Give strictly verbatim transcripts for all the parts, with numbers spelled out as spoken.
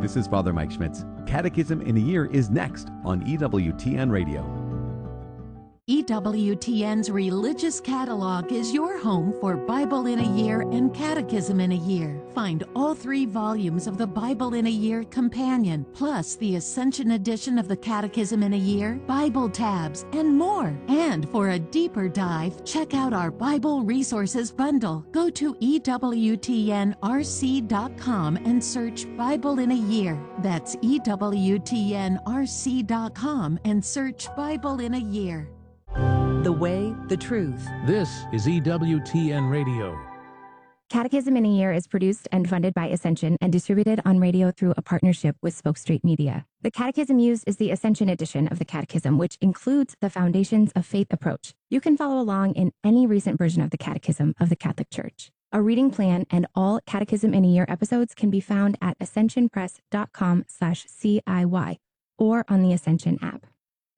This is Father Mike Schmitz. Catechism in a Year is next on E W T N Radio. E W T N's Religious Catalog is your home for Bible in a Year and Catechism in a Year. Find all three volumes of the Bible in a Year Companion, plus the Ascension edition of the Catechism in a Year, Bible tabs, and more. And for a deeper dive, check out our Bible Resources Bundle. Go to E W T N R C dot com and search Bible in a Year. That's E W T N R C dot com and search Bible in a Year. The way, the truth. This is E W T N Radio. Catechism in a Year is produced and funded by Ascension and distributed on radio through a partnership with Spoke Street Media. The catechism used is the Ascension edition of the Catechism, which includes the Foundations of Faith approach. You can follow along in any recent version of the Catechism of the Catholic Church. A reading plan and all Catechism in a Year episodes can be found at ascension press dot com slash C I Y or on the Ascension app.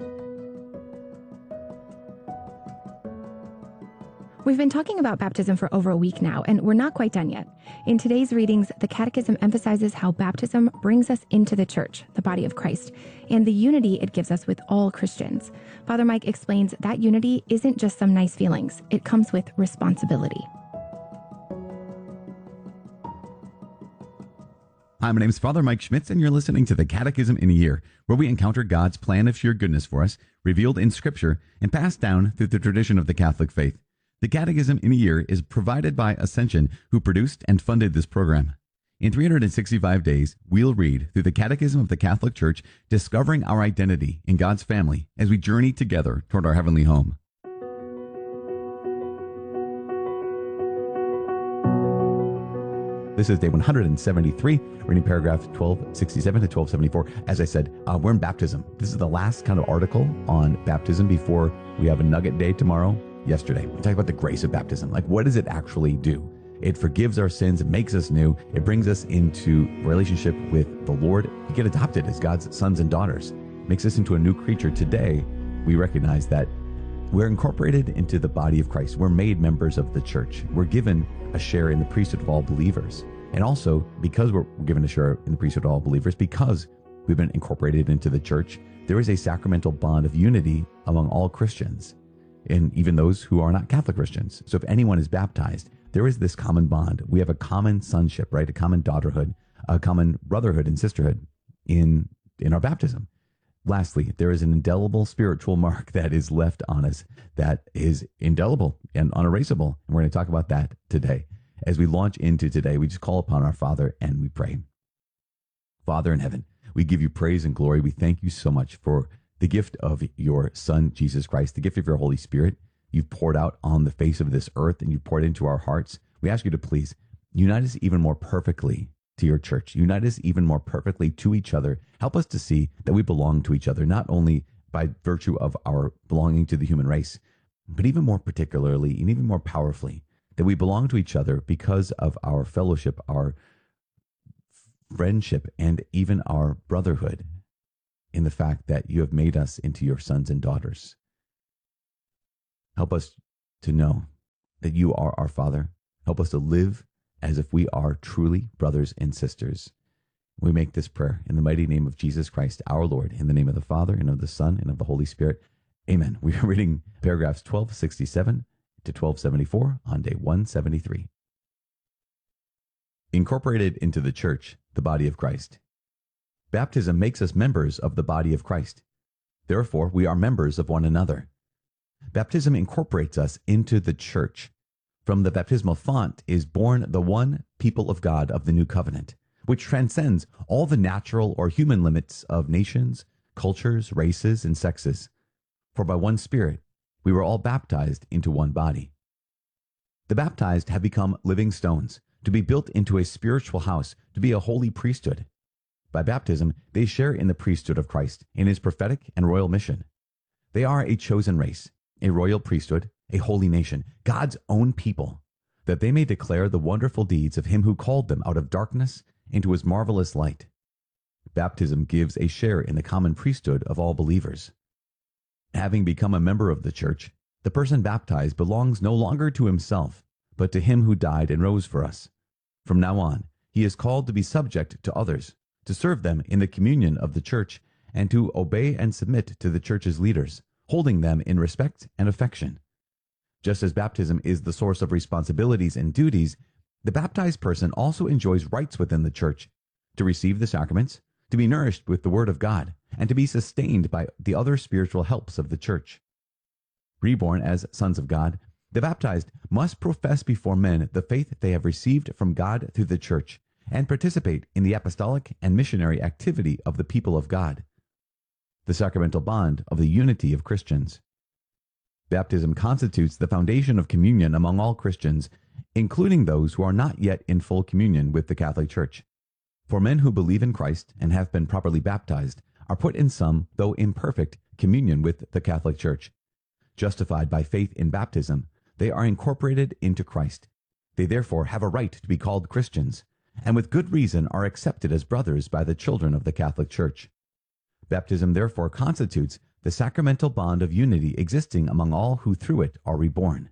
We've been talking about baptism for over a week now, and we're not quite done yet. In today's readings, the Catechism emphasizes how baptism brings us into the Church, the body of Christ, and the unity it gives us with all Christians. Father Mike explains that unity isn't just some nice feelings. It comes with responsibility. Hi, my name is Father Mike Schmitz, and you're listening to the Catechism in a Year, where we encounter God's plan of sheer goodness for us, revealed in Scripture and passed down through the tradition of the Catholic faith. The Catechism in a Year is provided by Ascension, who produced and funded this program. In three hundred sixty-five days, we'll read through the Catechism of the Catholic Church, discovering our identity in God's family as we journey together toward our heavenly home. This is day one hundred seventy-three, reading paragraph twelve sixty-seven to twelve seventy-four. As I said, uh, we're in baptism. This is the last kind of article on baptism before we have a nugget day tomorrow. Yesterday, we talked about the grace of baptism. Like, what does it actually do? It forgives our sins. It makes us new. It brings us into relationship with the Lord. We get adopted as God's sons and daughters. It makes us into a new creature. Today, we recognize that we're incorporated into the body of Christ. We're made members of the church. We're given a share in the priesthood of all believers. And also, because we're given a share in the priesthood of all believers, because we've been incorporated into the church, there is a sacramental bond of unity among all Christians, and even those who are not Catholic Christians. So if anyone is baptized, there is this common bond. We have a common sonship, right? A common daughterhood, a common brotherhood and sisterhood in, in our baptism. Lastly, there is an indelible spiritual mark that is left on us that is indelible and unerasable. And we're going to talk about that today. As we launch into today, we just call upon our Father and we pray. Father in heaven, we give you praise and glory. We thank you so much for the gift of your Son, Jesus Christ, the gift of your Holy Spirit. You've poured out on the face of this earth and you've poured into our hearts. We ask you to please unite us even more perfectly to your church. Unite us even more perfectly to each other. Help us to see that we belong to each other, not only by virtue of our belonging to the human race, but even more particularly and even more powerfully, that we belong to each other because of our fellowship, our friendship, and even our brotherhood, in the fact that you have made us into your sons and daughters. Help us to know that you are our Father. Help us to live as if we are truly brothers and sisters. We make this prayer in the mighty name of Jesus Christ, our Lord, in the name of the Father, and of the Son, and of the Holy Spirit. Amen. We are reading paragraphs twelve sixty-seven to twelve seventy-four on day one seventy-three. Incorporated into the church, the body of Christ. Baptism makes us members of the body of Christ. Therefore, we are members of one another. Baptism incorporates us into the church. From the baptismal font is born the one people of God of the new covenant, which transcends all the natural or human limits of nations, cultures, races, and sexes. For by one Spirit, we were all baptized into one body. The baptized have become living stones, to be built into a spiritual house, to be a holy priesthood. By baptism, they share in the priesthood of Christ, in his prophetic and royal mission. They are a chosen race, a royal priesthood, a holy nation, God's own people, that they may declare the wonderful deeds of him who called them out of darkness into his marvelous light. Baptism gives a share in the common priesthood of all believers. Having become a member of the church, the person baptized belongs no longer to himself, but to him who died and rose for us. From now on, he is called to be subject to others, to serve them in the communion of the church, and to obey and submit to the church's leaders, holding them in respect and affection. Just as baptism is the source of responsibilities and duties, the baptized person also enjoys rights within the church to receive the sacraments, to be nourished with the Word of God, and to be sustained by the other spiritual helps of the church. Reborn as sons of God, the baptized must profess before men the faith they have received from God through the church, and participate in the apostolic and missionary activity of the people of God, the sacramental bond of the unity of Christians. Baptism constitutes the foundation of communion among all Christians, including those who are not yet in full communion with the Catholic Church. For men who believe in Christ and have been properly baptized are put in some, though imperfect, communion with the Catholic Church. Justified by faith in baptism, they are incorporated into Christ. They therefore have a right to be called Christians, and with good reason are accepted as brothers by the children of the Catholic Church. Baptism therefore constitutes the sacramental bond of unity existing among all who through it are reborn.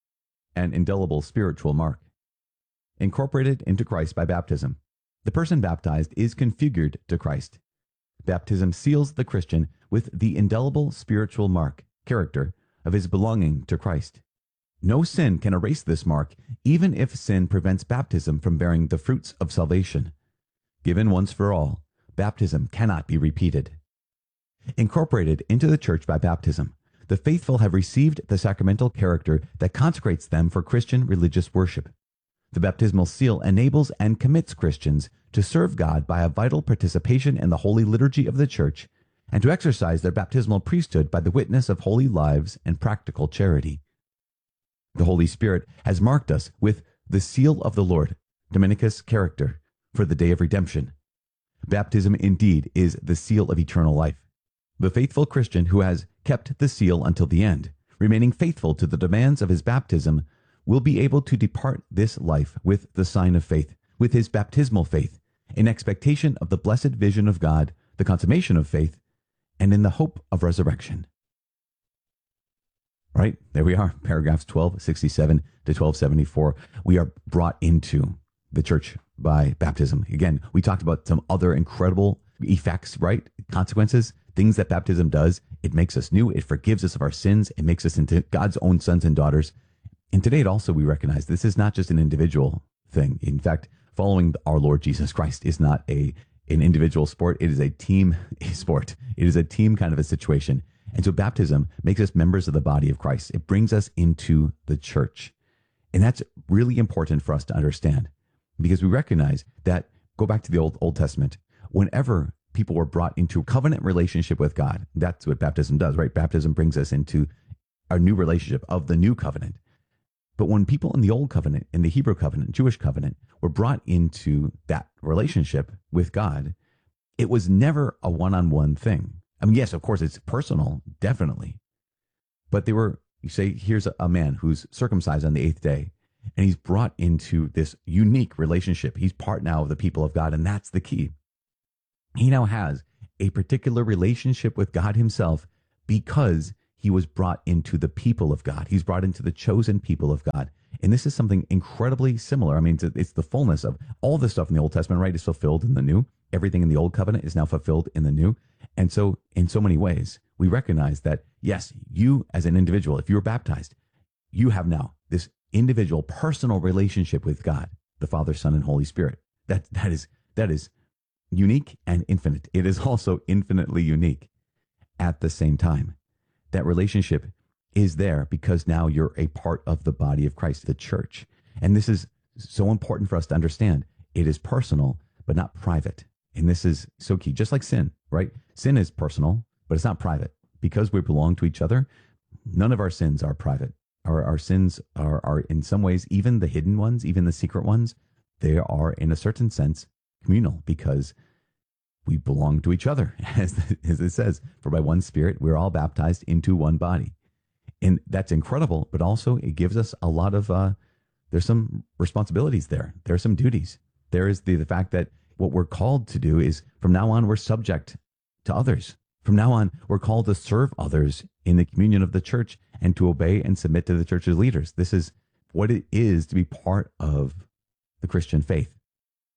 An indelible spiritual mark. Incorporated into Christ by baptism, the person baptized is configured to Christ. Baptism seals the Christian with the indelible spiritual mark, character, of his belonging to Christ. No sin can erase this mark, even if sin prevents baptism from bearing the fruits of salvation. Given once for all, baptism cannot be repeated. Incorporated into the church by baptism, the faithful have received the sacramental character that consecrates them for Christian religious worship. The baptismal seal enables and commits Christians to serve God by a vital participation in the holy liturgy of the church, and to exercise their baptismal priesthood by the witness of holy lives and practical charity. The Holy Spirit has marked us with the seal of the Lord, Dominicus character, for the day of redemption. Baptism indeed is the seal of eternal life. The faithful Christian who has kept the seal until the end, remaining faithful to the demands of his baptism, will be able to depart this life with the sign of faith, with his baptismal faith, in expectation of the blessed vision of God, the consummation of faith, and in the hope of resurrection. Right, there we are, paragraphs twelve sixty-seven to twelve seventy-four. We are brought into the church by baptism. Again, we talked about some other incredible effects, right? Consequences, things that baptism does. It makes us new. It forgives us of our sins. It makes us into God's own sons and daughters. And today, also, we recognize this is not just an individual thing. In fact, following our Lord Jesus Christ is not a an individual sport. It is a team sport. It is a team kind of a situation. And so baptism makes us members of the body of Christ. It brings us into the church. And that's really important for us to understand, because we recognize that, go back to the Old, Old Testament, whenever people were brought into a covenant relationship with God, that's what baptism does, right? Baptism brings us into a new relationship of the new covenant. But when people in the Old Covenant, in the Hebrew covenant, Jewish covenant, were brought into that relationship with God, it was never a one-on-one thing. I mean, yes, of course, it's personal, definitely. But they were, you say, here's a man who's circumcised on the eighth day, and he's brought into this unique relationship. He's part now of the people of God, and that's the key. He now has a particular relationship with God himself because he was brought into the people of God. He's brought into the chosen people of God. And this is something incredibly similar. I mean, it's the fullness of all the stuff in the Old Testament, right? Is fulfilled in the new. Everything in the Old Covenant is now fulfilled in the new. And so in so many ways, we recognize that, yes, you as an individual, if you're baptized, you have now this individual personal relationship with God, the Father, Son, and Holy Spirit. That, that is, that is unique and infinite. It is also infinitely unique at the same time. That relationship is there because now you're a part of the body of Christ, the church. And this is so important for us to understand. It is personal, but not private. And this is so key, just like sin, right? Sin is personal, but it's not private. Because we belong to each other, none of our sins are private. Our, our sins are, are in some ways, even the hidden ones, even the secret ones, they are in a certain sense communal because we belong to each other. As, as it says, for by one Spirit, we're all baptized into one body. And that's incredible, but also it gives us a lot of, uh, there's some responsibilities there. There are some duties. There is the, the fact that what we're called to do is from now on, we're subject to others. From now on, we're called to serve others in the communion of the church and to obey and submit to the church's leaders. This is what it is to be part of the Christian faith.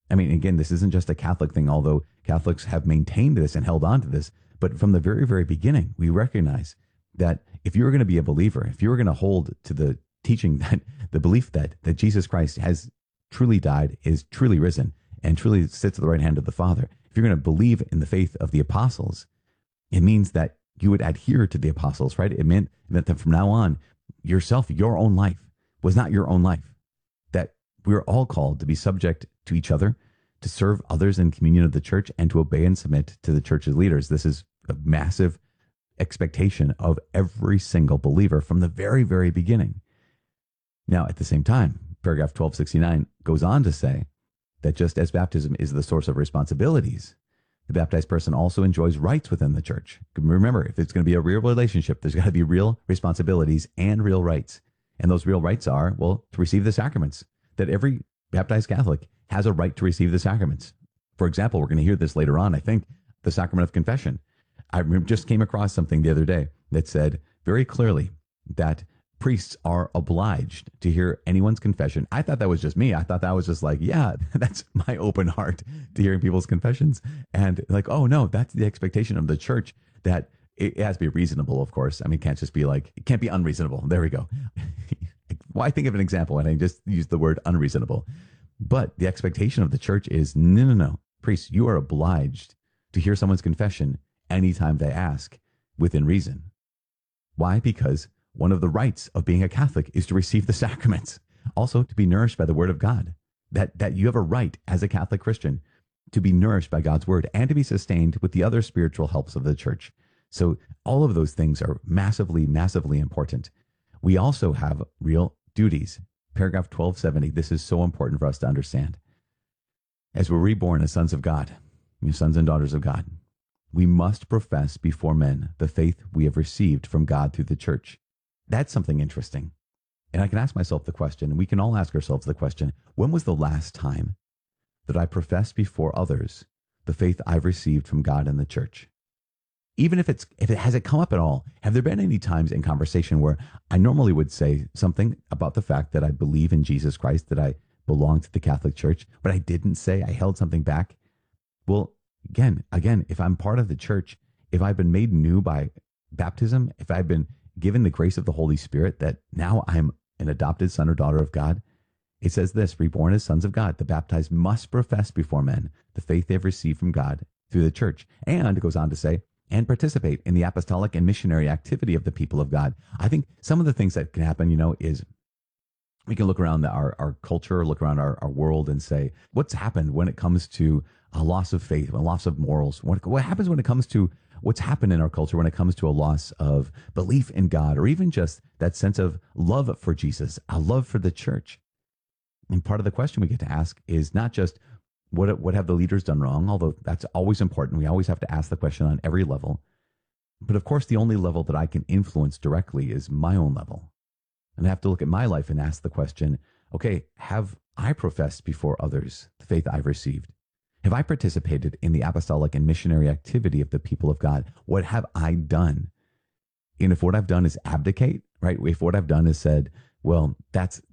I mean, again, this isn't just a Catholic thing, although Catholics have maintained this and held on to this. But from the very, very beginning, we recognize that if you were going to be a believer, if you were going to hold to the teaching that the belief that that Jesus Christ has truly died, is truly risen, and truly sits at the right hand of the Father, if you're going to believe in the faith of the apostles, it means that you would adhere to the apostles, right? It meant that from now on, yourself, your own life was not your own life. That we are all called to be subject to each other, to serve others in communion of the church, and to obey and submit to the church's leaders. This is a massive expectation of every single believer from the very, very beginning. Now, at the same time, paragraph twelve sixty-nine goes on to say that just as baptism is the source of responsibilities, the baptized person also enjoys rights within the church. Remember, if it's going to be a real relationship, there's got to be real responsibilities and real rights. And those real rights are, well, to receive the sacraments, that every baptized Catholic has a right to receive the sacraments. For example, we're going to hear this later on, I think, the sacrament of confession. I just came across something the other day that said very clearly that priests are obliged to hear anyone's confession. I thought that was just me. I thought that was just like, yeah, that's my open heart to hearing people's confessions. And like, oh no, that's the expectation of the church, that it has to be reasonable, of course. I mean, it can't just be like, it can't be unreasonable. There we go. Well, I think of an example and I just use the word unreasonable. But the expectation of the church is, no, no, no. Priests, you are obliged to hear someone's confession anytime they ask within reason. Why? Because one of the rights of being a Catholic is to receive the sacraments, also to be nourished by the word of God, that, that you have a right as a Catholic Christian to be nourished by God's word and to be sustained with the other spiritual helps of the church. So all of those things are massively, massively important. We also have real duties. Paragraph twelve seventy, this is so important for us to understand. As we're reborn as sons of God, sons and daughters of God, we must profess before men the faith we have received from God through the church. That's something interesting. And I can ask myself the question, and we can all ask ourselves the question, when was the last time that I professed before others the faith I've received from God and the church? Even if it's, if it has it come up at all, have there been any times in conversation where I normally would say something about the fact that I believe in Jesus Christ, that I belong to the Catholic Church, but I didn't say, I held something back? Well, again, again, if I'm part of the church, if I've been made new by baptism, if I've been given the grace of the Holy Spirit, that now I'm an adopted son or daughter of God, it says this, reborn as sons of God, the baptized must profess before men the faith they've received from God through the church. And it goes on to say, and participate in the apostolic and missionary activity of the people of God. I think some of the things that can happen, you know, is we can look around the, our, our culture, look around our, our world and say, what's happened when it comes to a loss of faith, a loss of morals? What, what happens when it comes to what's happened in our culture when it comes to a loss of belief in God, or even just that sense of love for Jesus, a love for the church? And part of the question we get to ask is not just, What, what have the leaders done wrong? Although that's always important. We always have to ask the question on every level. But of course, the only level that I can influence directly is my own level. And I have to look at my life and ask the question, okay, have I professed before others the faith I've received? Have I participated in the apostolic and missionary activity of the people of God? What have I done? And if what I've done is abdicate, right? If what I've done is said, well, that's